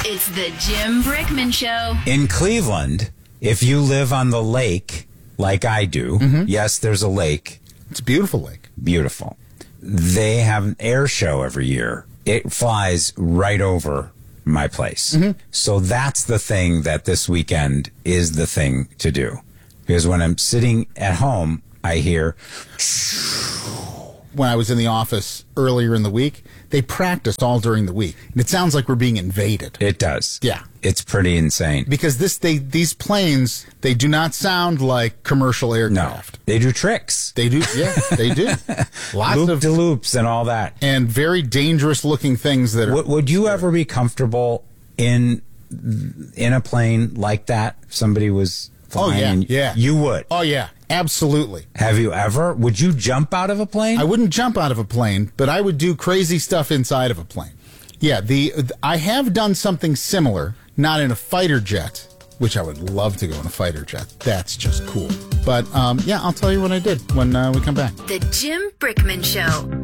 It's the Jim Brickman Show. In Cleveland, if you live on the lake, like I do, yes, there's a lake. It's a beautiful lake. Beautiful. They have an air show every year. It flies right over my place. So that's the thing that this weekend is the thing to do. Because when I'm sitting at home, I hear... When I was in the office earlier in the week, they practiced all during the week. And it sounds like we're being invaded. It does. Yeah. It's pretty insane. Because these planes, they do not sound like commercial No. aircraft. They do tricks. They do. Yeah, they do. Lots of Loop-de-loops and all that. and very dangerous looking things that are. Would you ever be comfortable in a plane like that? If somebody was flying. Oh, yeah, and yeah. You would. Oh yeah, absolutely. Have you ever? Would you jump out of a plane? I wouldn't jump out of a plane, but I would do crazy stuff inside of a plane. Yeah, I have done something similar, not in a fighter jet, which I would love to go in a fighter jet. That's just cool. But yeah, I'll tell you what I did when we come back. The Jim Brickman Show.